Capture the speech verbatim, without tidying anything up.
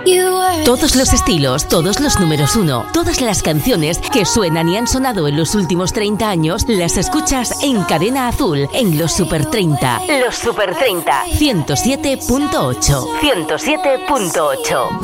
Todos los estilos, todos los números uno, todas las canciones que suenan y han sonado en los últimos treinta años, las escuchas en Cadena Azul, en los Super treinta. Los Super treinta. ciento siete punto ocho. ciento siete punto ocho.